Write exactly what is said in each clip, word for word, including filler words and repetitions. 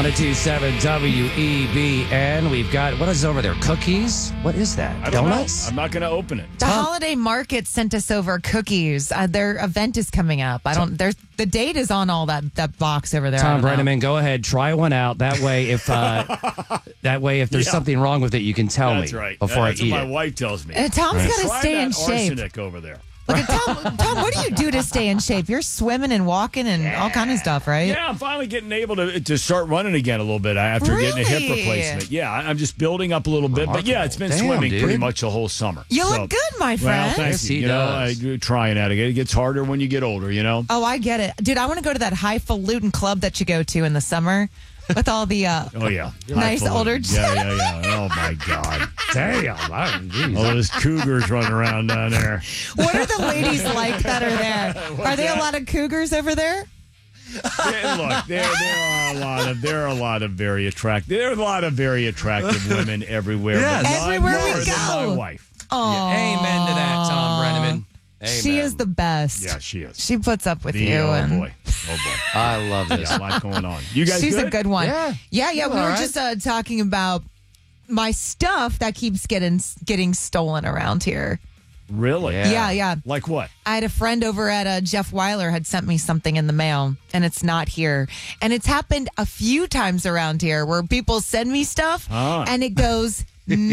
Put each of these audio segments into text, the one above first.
one oh two seven W E B N. We've got, what is over there? Cookies? What is that? I don't Donuts? know. I'm not going to open it. The Holiday Market sent us over cookies. Uh, their event is coming up. I don't. There's the date is on all that that box over there. Tom I don't know. Brenneman, go ahead, try one out. That way, if uh, that way, if there's Yeah. something wrong with it, you can tell That's me right. before That's I eat what my it. wife tells me. Uh, Tom's Right. got to Try stay that in shape. arsenic over there. Look at Tom. Tom, what do you do to stay in shape? You're swimming and walking and all kind of stuff, right? Yeah, I'm finally getting able to to start running again a little bit after getting a hip Really? replacement. Yeah, I- I'm just building up a little bit. But yeah, it's been Damn, swimming dude. pretty much the whole summer. You So- look good, my Well, friend. thank Yes, you. he you know, does. I do trying at it. It gets harder when you get older, you know? Oh, I get it. Dude, I want to go to that highfalutin club that you go to in the summer with all the uh, Oh, yeah. nice Highfalutin. older Yeah, yeah, yeah. Oh, my God. Damn, I, geez. All those cougars running around down there. What are the ladies like that are there? Are there a lot of cougars over there? Yeah, look, there there are a lot of there are a lot of very attractive there are a lot of very attractive women everywhere. Yes. But not Everywhere we more than go. my wife. Oh, Amen to that, Tom Brenneman. Amen. She is the best. Yeah, she is. She puts up with The- you. oh and boy, oh boy. I love this. Yeah, a lot going on. You guys, She's good? a good one. Yeah. yeah, yeah. We All were right. just uh, talking about my stuff that keeps getting getting stolen around here. Really? Yeah. Yeah, yeah. Like what? I had a friend over at uh, Jeff Weiler had sent me something in the mail, and it's not here. And it's happened a few times around here where people send me stuff, Ah. and it goes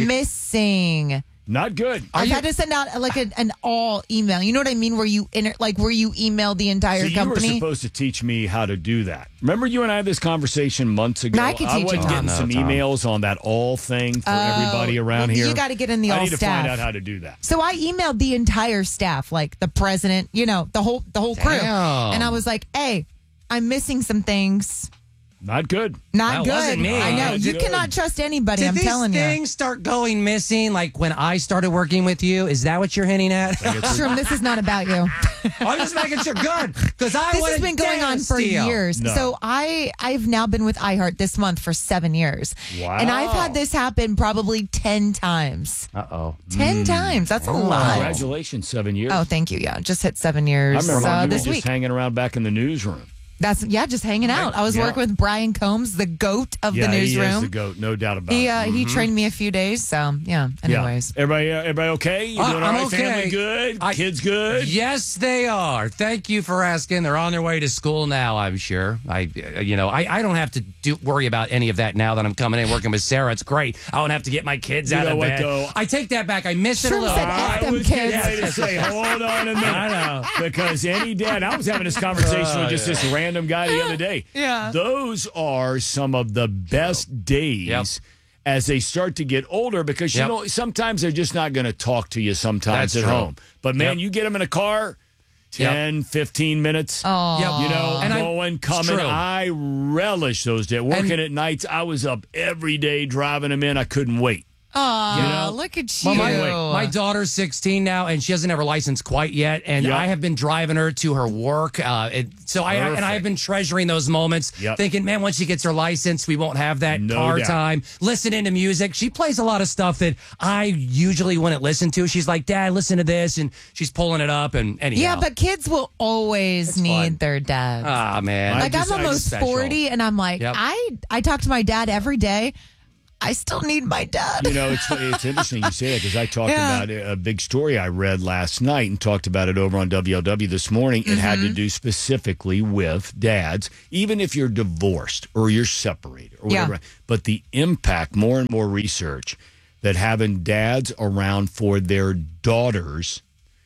missing. Not good. I've had to send out like a, an all email. You know what I mean? Where you inter- like where you email the entire See, you were company. supposed to teach me how to do that. Remember you and I had this conversation months ago? No, I could teach you wasn't how. getting Oh, no, some Tom. emails on that all thing for Oh, everybody around well, here. you gotta get in the I all need to staff. find out how to do that. So I emailed the entire staff, like the president, you know, the whole the whole crew, Damn. and I was like, "Hey, I'm missing some things. Not good. Not That good. wasn't me. I know Not you good. cannot trust anybody. Did I'm these telling you." things start going missing like when I started working with you? Is that what you're hinting at? Shroom, this is not about you. I'm just making sure. Good. Because I This has wouldn't been going dare on for steal. years. No. So I I've now been with iHeart this month for seven years, Wow. and I've had this happen probably ten times. Uh-oh. Ten times. That's a lot. Congratulations, seven years. Oh, thank you. Yeah, just hit seven years I remember uh, when you were this just week. hanging around back in the newsroom. That's yeah, just hanging out. I was Yeah. working with Brian Combs, the goat of Yeah, the he is newsroom. the goat, no doubt about He it. uh, he trained me a few days, so yeah. Anyways, Yeah. Everybody, uh, everybody okay? You Uh, doing all I'm right? okay. Family good? I- Kids good? Yes, they are. Thank you for asking. They're on their way to school now, I'm sure. I, uh, you know, I, I don't have to do, worry about any of that now that I'm coming in working with Sarah. It's great. I don't have to get my kids You out know of what, bed. though? I take that back. I miss it a Shroom little. said, "F I them was kids." getting ready to say, hold on a minute. I know. Because any dad, I was having this conversation Oh, with just yeah. this random guy the other day. Yeah. Those are some of the best days Yep. as they start to get older because, you Yep. know, sometimes they're just not going to talk to you sometimes That's at true. home. But, man, Yep. you get them in a car, Yep. ten, fifteen minutes. Oh. Yep. You know, And I- going, it's coming. true. I relish those days. Working And- at nights, I was up every day driving them in. I couldn't wait. oh, You know? look at you. Well, my, my daughter's sixteen now, and she doesn't have her license quite yet. And Yep. I have been driving her to her work. Uh, it, so I and I Perfect. have been treasuring those moments, Yep. thinking, man, once she gets her license, we won't have that No car doubt. time. Listening to music, she plays a lot of stuff that I usually wouldn't listen to. She's like, Dad, listen to this, and she's pulling it up. And anyhow, Yeah, but kids will always need fun. their dad. ah, man, I like just- I'm I almost special. forty, and I'm like, Yep. I I talk to my dad every day. I still need my dad. You know, it's it's interesting you say that because I talked Yeah. about a, a big story I read last night and talked about it over on W L W this morning. It had Mm-hmm. to do specifically with dads, even if you're divorced or you're separated or Yeah. whatever. But the impact, more and more research, that having dads around for their daughters,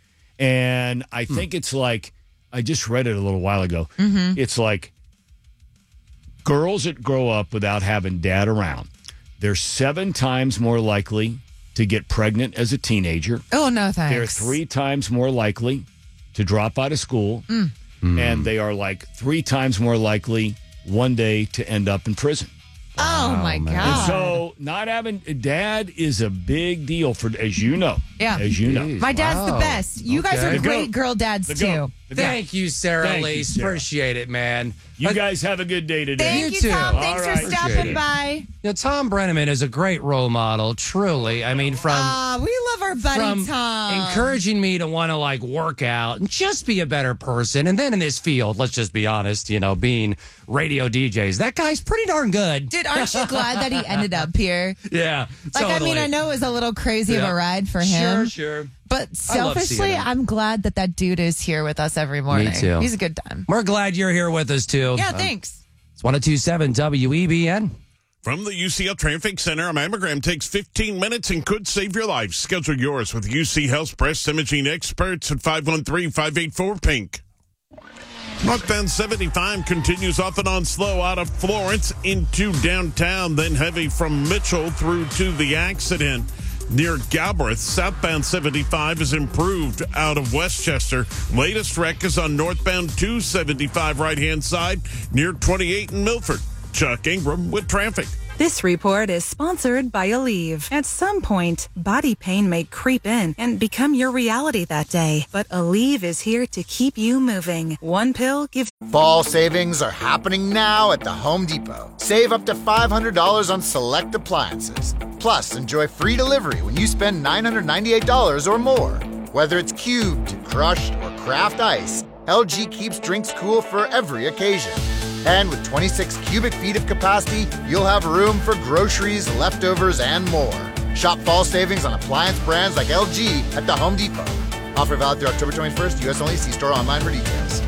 and I Hmm. think it's like I just read it a little while ago. Mm-hmm. It's like girls that grow up without having dad around. They're seven times more likely to get pregnant as a teenager. oh no, thanks. They're three times more likely to drop out of school. Mm. And they are like three times more likely one day to end up in prison. Oh my man. god. And so not having dad is a big deal for, as you know. Yeah. As you know. Jeez. my dad's Wow. the best. You guys Okay. are The great goat. girl dads The too. goat. The goat. Thank you, Sarah Thank you, Elise. Sarah. Appreciate it, man. You Uh, guys have a good day today. Thank You you, too. Tom. All Thanks right. for Appreciate stopping it. by. You know, Tom Brenneman is a great role model, truly. I mean, from Uh, we love our more, buddy from Tom. encouraging me to want to like work out and just be a better person. And then in this field, let's just be honest, you know, being radio D Js, that guy's pretty darn good. Dude, aren't you glad that he ended up here? Yeah. Like, totally. I mean, I know it was a little crazy Yeah. of a ride for him. Sure, sure. But selfishly, I'm glad that that dude is here with us every morning. Me too. He's a good time. We're glad you're here with us, too. Yeah, Um, thanks. It's one oh two point seven W E B N. From the U C L Traffic Center, a mammogram takes fifteen minutes and could save your life. Schedule yours with U C Health breast imaging experts at five one three, five eight four, pink. Northbound seventy-five continues off and on slow out of Florence into downtown, then heavy from Mitchell through to the accident near Galbraith. Southbound seventy-five is improved out of Westchester. Latest wreck is on northbound two seventy-five right-hand side near twenty-eight in Milford. Chuck Ingram with traffic. This report is sponsored by Aleve. At some point, body pain may creep in and become your reality that day. But Aleve is here to keep you moving. One pill gives... Fall savings are happening now at the Home Depot. Save up to five hundred dollars on select appliances. Plus, enjoy free delivery when you spend nine hundred ninety-eight dollars or more. Whether it's cubed, crushed, or craft ice, L G keeps drinks cool for every occasion. And with twenty-six cubic feet of capacity, you'll have room for groceries, leftovers, and more. Shop fall savings on appliance brands like L G at the Home Depot. Offer valid through October twenty-first, U S only. See store online for details.